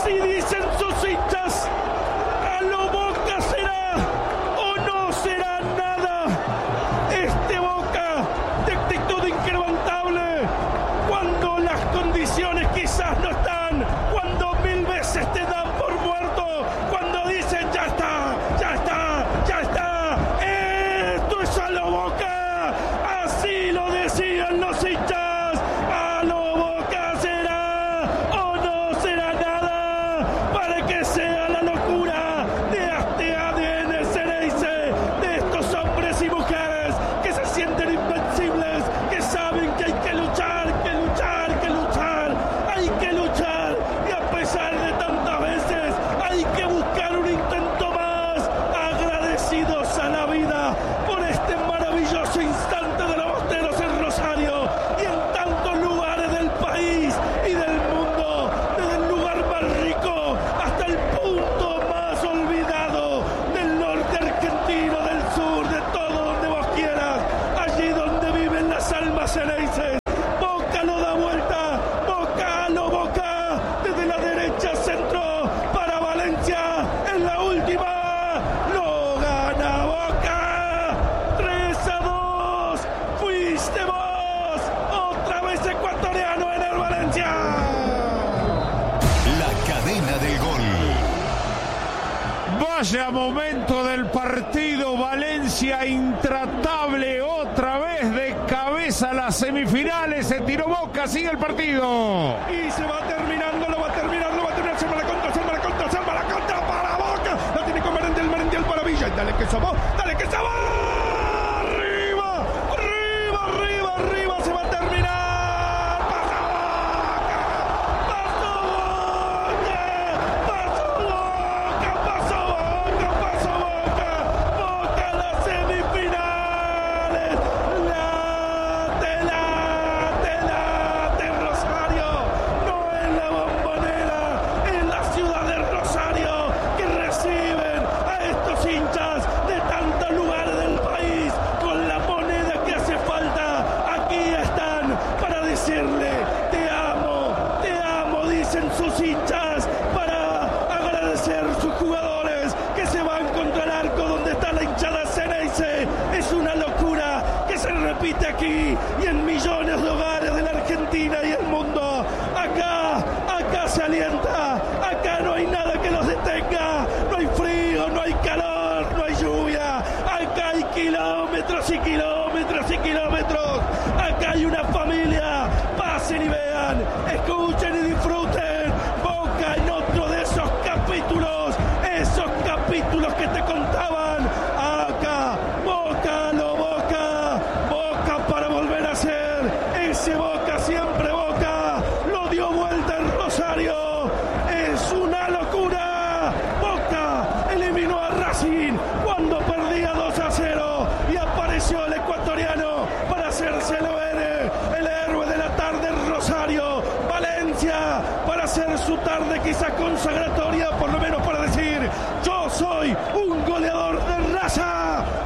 Así dicen sus hinchas. A lo Boca será o no será nada. Este Boca de actitud inquebrantable, cuando las condiciones quizás no están, cuando mil veces te dan por muerto, cuando dicen ya está, ya está, ya está. Esto es a lo Boca. Así lo decían los hinchas. A lo Boca será o no será nada, para que sea la locura de este ADN Xeneize, de estos hombres y mujeres que se sienten invencibles, que saben que hay que luchar, que luchar, que luchar, hay que luchar, y a pesar de tantas veces hay que buscar un intento más, agradecidos a la vida por este maravilloso instante de los bosteros en Rosario y en tantos lugares del país y del mundo, desde el lugar más rico hasta el punto más olvidado del norte argentino, del sur, de todo donde vos quieras, allí donde viven las almas Xeneices. Boca lo da vuelta, Boca lo Boca, desde la derecha centro para Valencia, en la última, lo gana Boca, 3-2, fuiste vos, otra vez ecuatoriano en el Valencia. La cadena del gol. Vaya momento del partido, Valencia intratable, otra vez de cabeza a las semifinales, se tiró Boca, sigue el partido. Y se va terminando, lo va a terminar, salva la contra, salva la contra, salva la contra para Boca. La tiene con Merentiel para Villa. Y dale que se va, dale que se va. Arriba, arriba, arriba, arriba, se va a terminar. Pasó Boca, pasó Boca, pasó Boca, pasó Boca, Boca a las semifinales. Late Rosario, no en la Bombonera, en la ciudad de Rosario, que reciben a estos hinchas de tantos lugares del país con la moneda que hace falta. Aquí están para decirle te amo, dicen sus hinchas, para agradecer sus jugadores que se van contra el arco donde está la hinchada Xeneize. Es una locura que se repite aquí y en millones de hogares de la Argentina y el mundo. Acá se alienta, acá no hay nada que los detenga, no hay frío, no hay calor, no hay lluvia, acá hay kilómetros y kilómetros y kilómetros, acá hay una familia. Pasen y vean, escuchen y disfruten Boca en otro de esos capítulos que te contaban. Acá, Boca lo Boca, Boca para volver a ser ese Boca, siempre Boca, lo dio vuelta en Rosario, es una locura. Boca eliminó a Racing cuando perdía 2-0 y apareció el ecuatoriano para hacérselo el héroe de la tarde en Rosario. Valencia para hacer su tarde quizá consagratoria, por lo menos para decir yo soy un goleador de raza.